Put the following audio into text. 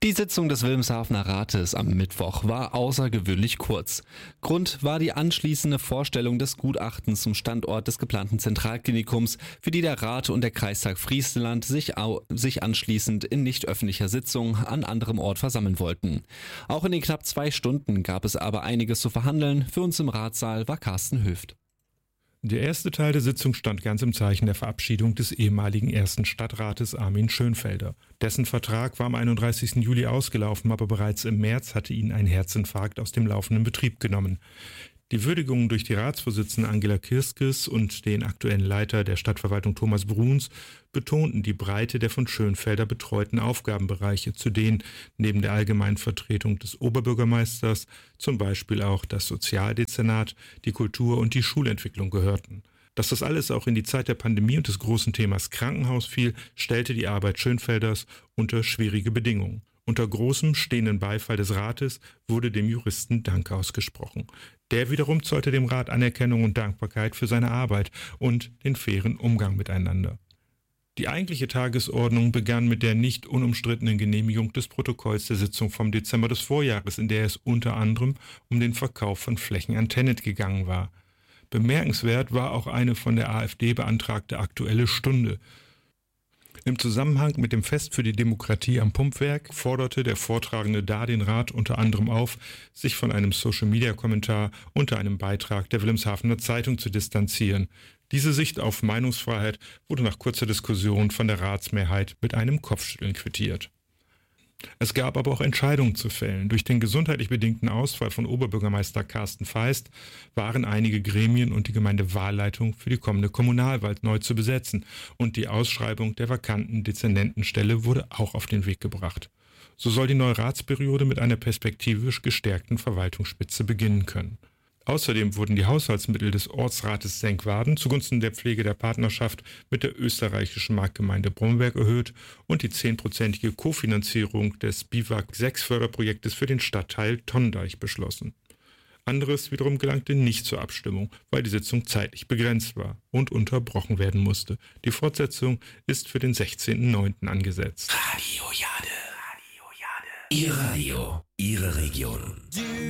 Die Sitzung des Wilhelmshavener Rates am Mittwoch war außergewöhnlich kurz. Grund war die anschließende Vorstellung des Gutachtens zum Standort des geplanten Zentralklinikums, für die der Rat und der Kreistag Friesland sich anschließend in nicht öffentlicher Sitzung an anderem Ort versammeln wollten. Auch in den knapp 2 Stunden gab es aber einiges zu verhandeln. Für uns im Ratssaal war Carsten Höft. Der erste Teil der Sitzung stand ganz im Zeichen der Verabschiedung des ehemaligen ersten Stadtrates Armin Schönfelder. Dessen Vertrag war am 31. Juli ausgelaufen, aber bereits im März hatte ihn ein Herzinfarkt aus dem laufenden Betrieb genommen. Die Würdigungen durch die Ratsvorsitzende Angela Kirskes und den aktuellen Leiter der Stadtverwaltung Thomas Bruns betonten die Breite der von Schönfelder betreuten Aufgabenbereiche, zu denen neben der allgemeinen Vertretung des Oberbürgermeisters zum Beispiel auch das Sozialdezernat, die Kultur und die Schulentwicklung gehörten. Dass das alles auch in die Zeit der Pandemie und des großen Themas Krankenhaus fiel, stellte die Arbeit Schönfelders unter schwierige Bedingungen. Unter großem stehenden Beifall des Rates wurde dem Juristen Dank ausgesprochen. Der wiederum zollte dem Rat Anerkennung und Dankbarkeit für seine Arbeit und den fairen Umgang miteinander. Die eigentliche Tagesordnung begann mit der nicht unumstrittenen Genehmigung des Protokolls der Sitzung vom Dezember des Vorjahres, in der es unter anderem um den Verkauf von Flächen an Tennet gegangen war. Bemerkenswert war auch eine von der AfD beantragte Aktuelle Stunde. Im Zusammenhang mit dem Fest für die Demokratie am Pumpwerk forderte der Vortragende da den Rat unter anderem auf, sich von einem Social-Media-Kommentar unter einem Beitrag der Wilhelmshavener Zeitung zu distanzieren. Diese Sicht auf Meinungsfreiheit wurde nach kurzer Diskussion von der Ratsmehrheit mit einem Kopfschütteln quittiert. Es gab aber auch Entscheidungen zu fällen. Durch den gesundheitlich bedingten Ausfall von Oberbürgermeister Carsten Feist waren einige Gremien und die Gemeindewahlleitung für die kommende Kommunalwahl neu zu besetzen und die Ausschreibung der vakanten Dezernentenstelle wurde auch auf den Weg gebracht. So soll die neue Ratsperiode mit einer perspektivisch gestärkten Verwaltungsspitze beginnen können. Außerdem wurden die Haushaltsmittel des Ortsrates Senkwarden zugunsten der Pflege der Partnerschaft mit der österreichischen Marktgemeinde Bromberg erhöht und die 10%ige Kofinanzierung des BIWAG 6 Förderprojektes für den Stadtteil Tondeich beschlossen. Anderes wiederum gelangte nicht zur Abstimmung, weil die Sitzung zeitlich begrenzt war und unterbrochen werden musste. Die Fortsetzung ist für den 16.09. angesetzt. Radio Jade. Ihr Radio, Ihre Region.